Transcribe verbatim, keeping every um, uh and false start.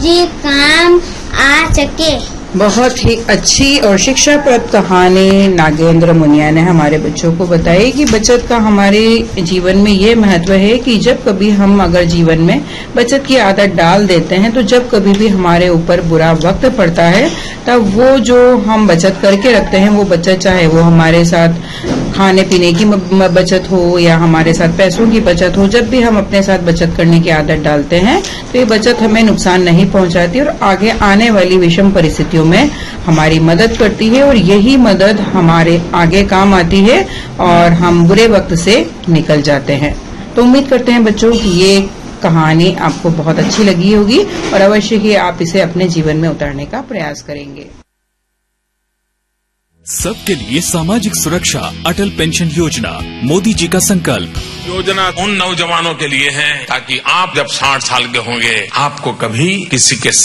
ये काम आ सके। बहुत ही अच्छी और शिक्षाप्रद कहानी नागेंद्र मुनिया ने हमारे बच्चों को बताई कि बचत का हमारे जीवन में ये महत्व है कि जब कभी हम अगर जीवन में बचत की आदत डाल देते हैं तो जब कभी भी हमारे ऊपर बुरा वक्त पड़ता है तब वो जो हम बचत करके रखते हैं वो बचत, चाहे वो हमारे साथ खाने पीने की बचत हो या हमारे साथ पैसों की बचत हो, जब भी हम अपने साथ बचत करने की आदत डालते हैं तो ये बचत हमें नुकसान नहीं पहुंचाती और आगे आने वाली विषम परिस्थितियों में हमारी मदद करती है और यही मदद हमारे आगे काम आती है और हम बुरे वक्त से निकल जाते हैं। तो उम्मीद करते हैं बच्चों कि ये कहानी आपको बहुत अच्छी लगी होगी और अवश्य ही आप इसे अपने जीवन में उतारने का प्रयास करेंगे। सबके लिए सामाजिक सुरक्षा अटल पेंशन योजना, मोदी जी का संकल्प। योजना उन नौजवानों के लिए है ताकि आप जब साठ साल के होंगे आपको कभी किसी के